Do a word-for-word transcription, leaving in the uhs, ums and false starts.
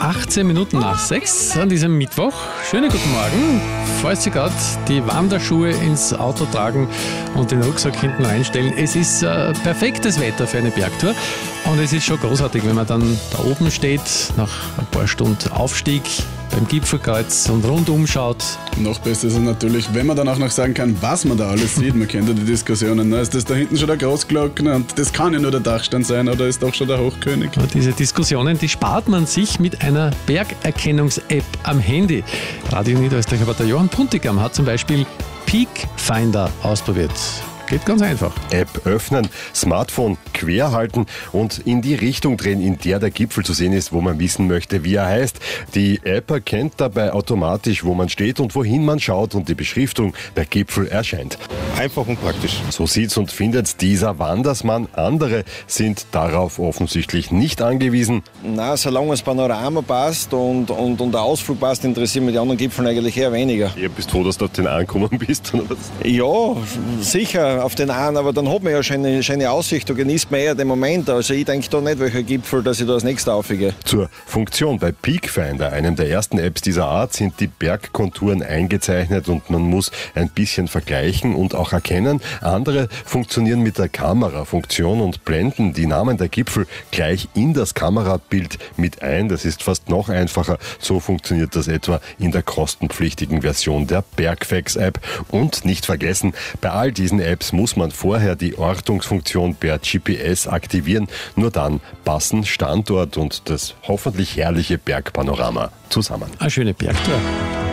achtzehn Minuten nach sechs an diesem Mittwoch. Schönen guten Morgen. Falls Sie gerade die Wanderschuhe ins Auto tragen und den Rucksack hinten reinstellen, es ist äh, perfektes Wetter für eine Bergtour. Und es ist schon großartig, wenn man dann da oben steht, nach ein paar Stunden Aufstieg beim Gipfelkreuz und rundum schaut. Noch besser ist es natürlich, wenn man dann auch noch sagen kann, was man da alles sieht. Man kennt ja die Diskussionen. Ne? Ist das da hinten schon der Großglockner und das kann ja nur der Dachstein sein oder ist doch schon der Hochkönig? Und diese Diskussionen, die spart man sich mit einer Bergerkennungs-App am Handy. Radio Niederösterreich, aber der Johann Puntigam hat zum Beispiel Peak Finder ausprobiert. Geht ganz einfach. App öffnen, Smartphone quer halten und in die Richtung drehen, in der der Gipfel zu sehen ist, wo man wissen möchte, wie er heißt. Die App erkennt dabei automatisch, wo man steht und wohin man schaut und die Beschriftung der Gipfel erscheint. Einfach und praktisch. So sieht's und findet dieser Wandersmann. Andere sind darauf offensichtlich nicht angewiesen. Na, solange das Panorama passt und, und, und der Ausflug passt, interessieren mich die anderen Gipfeln eigentlich eher weniger. Ihr bist froh, dass du auf den angekommen bist, oder was? Ja, sicher auf den einen, aber dann hat man ja schon eine schöne Aussicht, da genießt man eher den Moment. Also ich denke da nicht, welcher Gipfel, dass ich da als nächstes aufgehe. Zur Funktion bei Peak Finder, einem der ersten Apps dieser Art, sind die Bergkonturen eingezeichnet und man muss ein bisschen vergleichen und auch erkennen. Andere funktionieren mit der Kamerafunktion und blenden die Namen der Gipfel gleich in das Kamerabild mit ein. Das ist fast noch einfacher. So funktioniert das etwa in der kostenpflichtigen Version der Bergfacts-App. Und nicht vergessen, bei all diesen Apps muss man vorher die Ortungsfunktion per G P S aktivieren. Nur dann passen Standort und das hoffentlich herrliche Bergpanorama zusammen. Eine schöne Bergtour.